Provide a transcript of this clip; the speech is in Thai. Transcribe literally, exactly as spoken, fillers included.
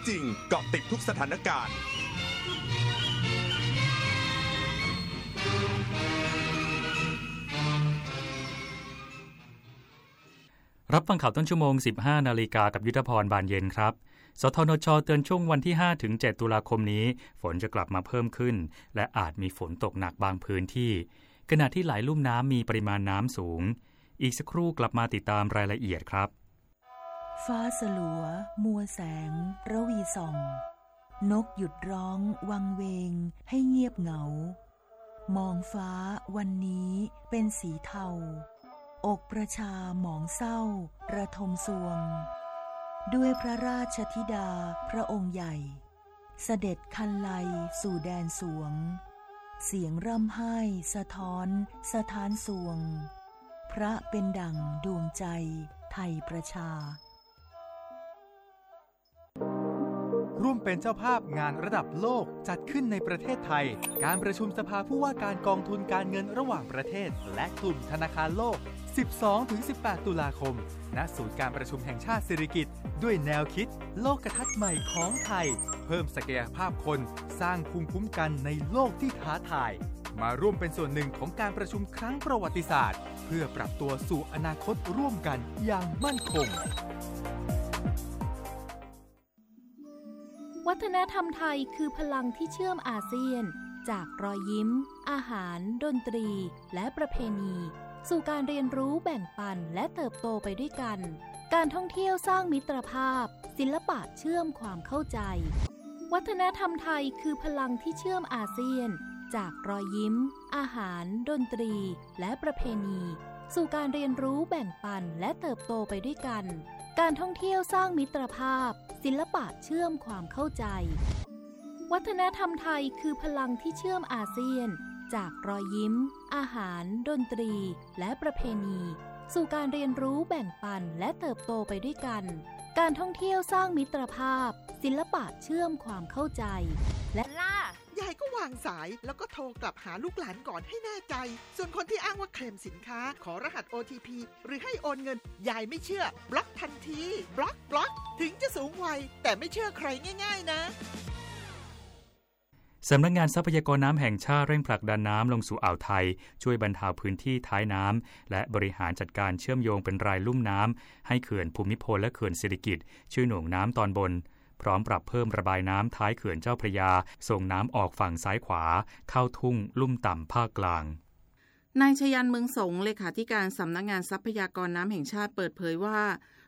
จริงเกาะติดทุกสถานการณ์รับฟังข่าวต้นชั่วโมง สิบห้า นาฬิกากับยุทธพรบานเย็นครับสทนช.เตือนช่วงวันที่ ห้าถึงเจ็ด ตุลาคมนี้ฝนจะกลับมาเพิ่มขึ้นและอาจมีฝนตกหนักบางพื้นที่ขณะที่หลายลุ่มน้ำมีปริมาณน้ำสูงอีกสักครู่กลับมาติดตามรายละเอียดครับฟ้าสลัวมัวแสงระวีส่องนกหยุดร้องวังเวงให้เงียบเหงามองฟ้าวันนี้เป็นสีเทาอกประชาหมองเศร้าระทมสวงด้วยพระราชธิดาพระองค์ใหญ่เสด็จคันไลสู่แดนสวงเสียงร่ำไห้สะท้อนสถานสวงพระเป็นดั่งดวงใจไทยประชาร่วมเป็นเจ้าภาพงานระดับโลกจัดขึ้นในประเทศไทยการประชุมสภาผู้ว่าการกองทุนการเงินระหว่างประเทศและกลุ่มธนาคารโลก สิบสองถึงสิบแปด ตุลาคมณศูนย์การประชุมแห่งชาติสิริกิติ์ด้วยแนวคิดโลกทัศน์ใหม่ของไทยเพิ่มศักยภาพคนสร้างภูมิคุ้มกันในโลกที่ท้าทายมาร่วมเป็นส่วนหนึ่งของการประชุมครั้งประวัติศาสตร์เพื่อปรับตัวสู่อนาคตร่วมกันอย่างมั่นคงวัฒนธรรมไทยคือพลังที่เชื่อมอาเซียนจากรอยยิ้มอาหารดนตรีและประเพณีสู่การเรียนรู้แบ่งปันและเติบโตไปด้วยกันการท่องเที่ยวสร้างมิตรภาพศิลปะเชื่อมความเข้าใจวัฒนธรรมไทยคือพลังที่เชื่อมอาเซียนจากรอยยิ้มอาหารดนตรีและประเพณีสู่การเรียนรู้แบ่งปันและเติบโตไปด้วยกันการท่องเที่ยวสร้างมิตรภาพศิลปะเชื่อมความเข้าใจวัฒนธรรมไทยคือพลังที่เชื่อมอาเซียนจากรอยยิ้มอาหารดนตรีและประเพณีสู่การเรียนรู้แบ่งปันและเติบโตไปด้วยกันการท่องเที่ยวสร้างมิตรภาพศิลปะเชื่อมความเข้าใจและล่ะยายก็วางสายแล้วก็โทรกลับหาลูกหลานก่อนให้แน่ใจส่วนคนที่อ้างว่าเคลมสินค้าขอรหัส โอ ที พี หรือให้โอนเงินยายไม่เชื่อบล็อกทันทีบล็อกบล็อกถึงจะสูงวัยแต่ไม่เชื่อใครง่ายๆนะสำนักงานทรัพยากรน้ำแห่งชาติเร่งผลักดันน้ำลงสู่อ่าวไทยช่วยบรรเทาพื้นที่ท้ายน้ำและบริหารจัดการเชื่อมโยงเป็นรายลุ่มน้ำให้เขื่อนภูมิพลและเขื่อนสิริกิติ์ช่วยหน่วงน้ำตอนบนพร้อมปรับเพิ่มระบายน้ำท้ายเขื่อนเจ้าพระยาส่งน้ำออกฝั่งซ้ายขวาเข้าทุ่งลุ่มต่ำภาคกลางนายชยันต์เมืองสงเลขาธิการสำนักงานทรัพยากรน้ำแห่งชาติเปิดเผยว่า